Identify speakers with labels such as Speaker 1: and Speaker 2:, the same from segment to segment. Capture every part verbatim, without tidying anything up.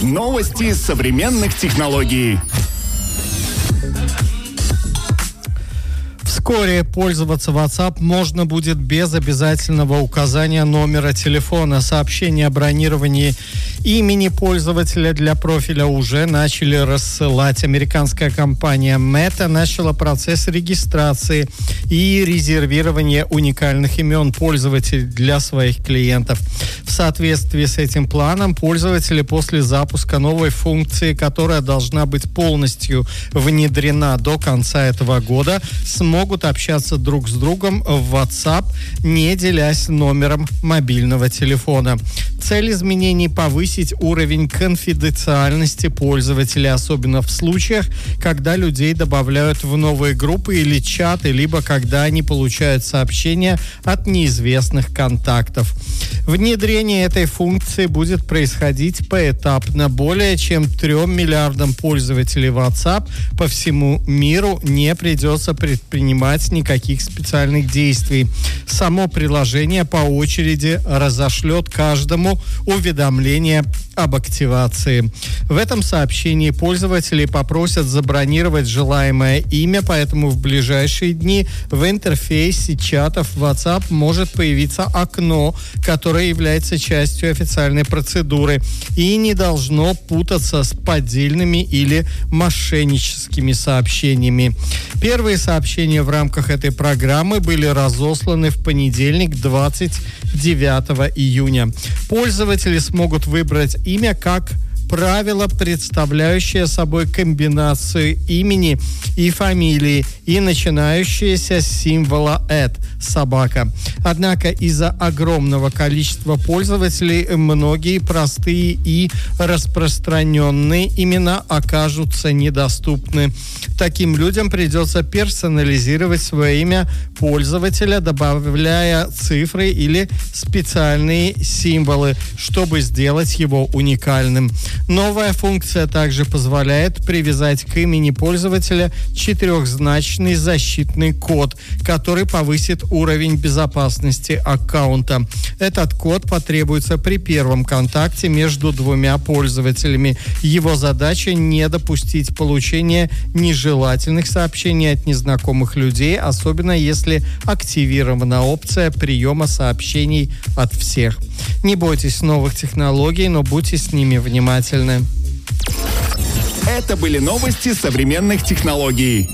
Speaker 1: Новости современных технологий.
Speaker 2: Вскоре пользоваться WhatsApp можно будет без обязательного указания номера телефона. Сообщения о бронировании имени пользователя для профиля уже начали рассылать. Американская компания Meta начала процесс регистрации и резервирования уникальных имен пользователей для своих клиентов. В соответствии с этим планом пользователи после запуска новой функции, которая должна быть полностью внедрена до конца этого года, смогут общаться друг с другом в WhatsApp, не делясь номером мобильного телефона. Цель изменений — повысить уровень конфиденциальности пользователей, особенно в случаях, когда людей добавляют в новые группы или чаты, либо когда они получают сообщения от неизвестных контактов. Внедрение этой функции будет происходить поэтапно. Более чем трем миллиардам пользователей WhatsApp по всему миру не придется предпринимать никаких специальных действий. Само приложение по очереди разошлет каждому уведомление об активации. В этом сообщении пользователи попросят забронировать желаемое имя, поэтому в ближайшие дни в интерфейсе чатов WhatsApp может появиться окно, которое является частью официальной процедуры и не должно путаться с поддельными или мошенническими сообщениями. Первые сообщения в рамках этой программы были разосланы в понедельник, двадцать девятого июня. Пользователи смогут выбрать имя как правило, представляющее собой комбинацию имени и фамилии и начинающееся с символа «эт» – собака. Однако из-за огромного количества пользователей многие простые и распространенные имена окажутся недоступны. Таким людям придется персонализировать свое имя пользователя, добавляя цифры или специальные символы, чтобы сделать его уникальным. Новая функция также позволяет привязать к имени пользователя четырехзначный защитный код, который повысит уровень безопасности аккаунта. Этот код потребуется при первом контакте между двумя пользователями. Его задача не допустить получения нежелательных сообщений от незнакомых людей, особенно если активирована опция приема сообщений от всех. Не бойтесь новых технологий, но будьте с ними внимательны.
Speaker 1: Это были новости современных технологий.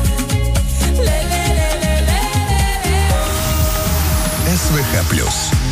Speaker 3: СВХ плюс.